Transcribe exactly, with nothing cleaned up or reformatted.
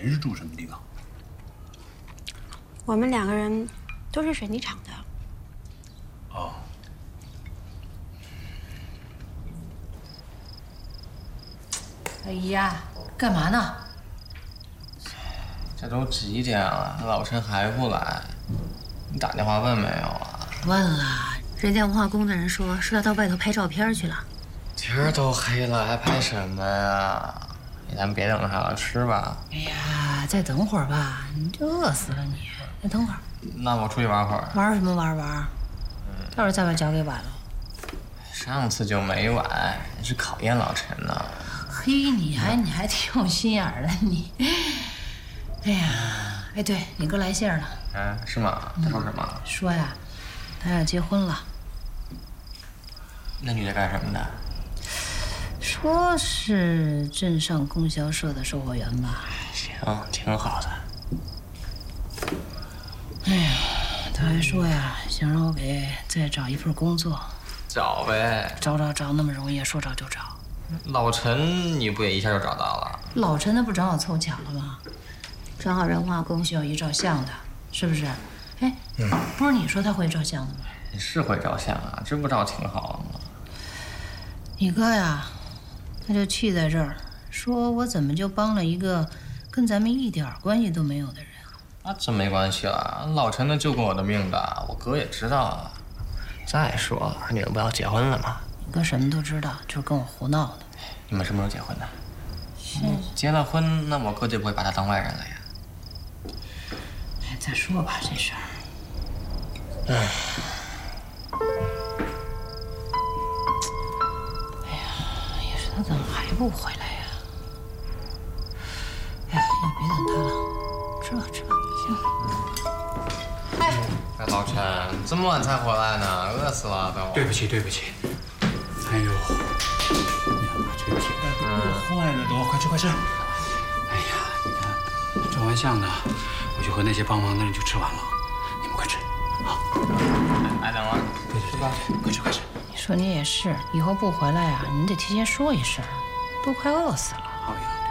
人是住什么地方？ 我们两个人都是水泥厂的。 哦。 哎呀，干嘛呢？ 这都几点了，老陈还不来？你打电话问没有啊？ 问了，人家文化宫的人说是他到外头拍照片去了。 天儿都黑了，还拍什么呀？咱别等他了，吃吧。 哎呀，再等会儿吧，你就饿死了你。再等会儿。 那我出去玩会儿。 玩什么玩玩？到时候再把脚给崴了。 上次就没崴，是考验老陈呢。 嘿，你还你还挺有心眼儿的你。哎呀，哎，对你哥来信了。 啊，是吗？他说什么？ 嗯、说呀，他要结婚了。 那女的干什么的？ 说是镇上供销社的售货员吧。 行，挺好的。 哎呀，他还说呀，想让我给再找一份工作。 找呗， 找找找，那么容易，说找就找。 老陈，你不也一下就找到了？ 老陈那不正好凑巧了吗？正好人化工需要一照相的，是不是？哎，嗯，不是你说他会照相的吗？ 你是会照相啊，这不照挺好的吗？ 你哥呀，他就气在这儿，说我怎么就帮了一个跟咱们一点关系都没有的人？ 那真没关系了，老陈那救过我的命的，我哥也知道啊。再说，你们不要结婚了吗？ 你哥什么都知道，就是跟我胡闹的。 你们什么时候结婚的？结了婚，那我哥就不会把他当外人了呀。 哎，再说吧，这事儿。 哎。 哎呀，也是他怎么还不回来呀？哎呀，也别等他了，吃吧吃吧，行。哎， 哎，老陈，这么晚才回来呢，饿死了都。 对不起对不起。哎呦，这个铁蛋都饿坏了都，快吃快吃。哎呀，你看，照完相呢，我就和那些帮忙的人就吃完了，你们快吃。好。 挨等了。 对对对，吧，快吃快吃。 你说你也是，以后不回来啊，你得提前说一声，都快饿死了。 好呀。